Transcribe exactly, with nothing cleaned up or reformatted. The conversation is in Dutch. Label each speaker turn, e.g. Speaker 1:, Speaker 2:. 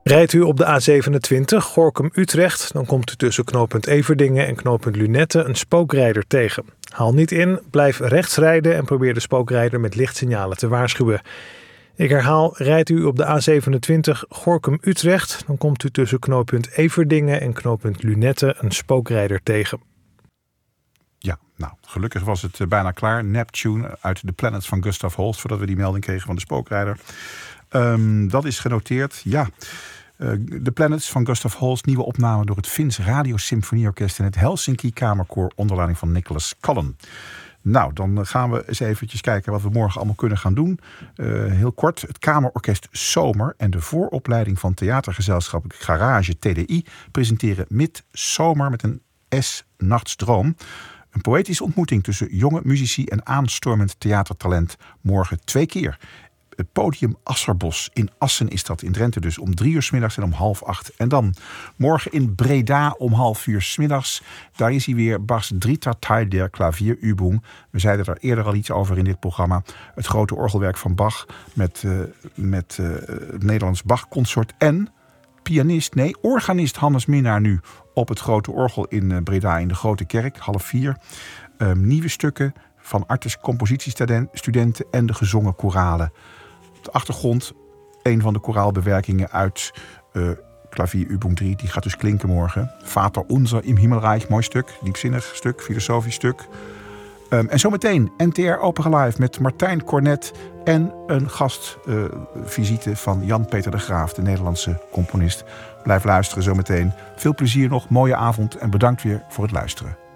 Speaker 1: Rijdt u op de A zevenentwintig Gorinchem-Utrecht, dan komt u tussen knooppunt Everdingen en knooppunt Lunette een spookrijder tegen. Haal niet in, blijf rechts rijden en probeer de spookrijder met lichtsignalen te waarschuwen. Ik herhaal, rijdt u op de A zevenentwintig Gorinchem-Utrecht, dan komt u tussen knooppunt Everdingen en knooppunt Lunette een spookrijder tegen.
Speaker 2: Ja, nou, gelukkig was het bijna klaar. Neptune uit The Planets van Gustav Holst, voordat we die melding kregen van de spookrijder. Um, dat is genoteerd, ja. Uh, The Planets van Gustav Holst, nieuwe opname door het Fins Radio Symfonieorkest en het Helsinki Kamerkoor onder leiding van Nicholas Cullen. Nou, dan gaan we eens eventjes kijken wat we morgen allemaal kunnen gaan doen. Uh, heel kort, het Kamerorkest Zomer en de vooropleiding van theatergezelschap Garage T D I presenteren Midzomer met een S Nachtsdroom. Een poëtische ontmoeting tussen jonge muzici en aanstormend theatertalent. Morgen twee keer. Het podium Asserbos in Assen is dat in Drenthe dus om drie uur 's middags en om half acht. En dan morgen in Breda om half uur 's middags. Daar is hij weer, Bas Dritter Teil der Klavierübung. We zeiden er eerder al iets over in dit programma. Het grote orgelwerk van Bach met, uh, met uh, het Nederlands Bach-consort. En pianist, nee, organist Hannes Minnaar nu op het grote orgel in Breda in de Grote Kerk, half vier. Um, nieuwe stukken van Artes compositiestudenten en de gezongen koralen. Op de achtergrond een van de koraalbewerkingen uit uh, Klavierübung drie. Die gaat dus klinken morgen. Vater Unser im Himmelreich, mooi stuk. Diepzinnig stuk, filosofisch stuk. Um, en zometeen N T R Opera Live met Martijn Cornet en een gastvisite uh, van Jan-Peter de Graaf, de Nederlandse componist. Blijf luisteren zometeen. Veel plezier nog, mooie avond en bedankt weer voor het luisteren.